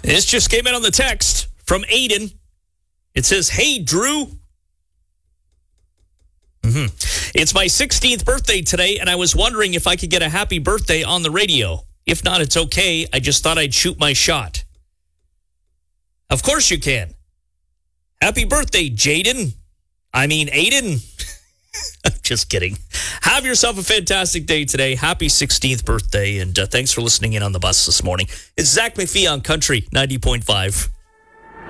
This just came in on the text from Aiden. It says, hey, Drew. It's my 16th birthday today, and I was wondering if I could get a happy birthday on the radio. If not, it's okay. I just thought I'd shoot my shot. Of course you can. Happy birthday, Aiden. I'm just kidding. Have yourself a fantastic day today. Happy 16th birthday, and thanks for listening in on the bus this morning. It's Zach McPhee on Country 90.5.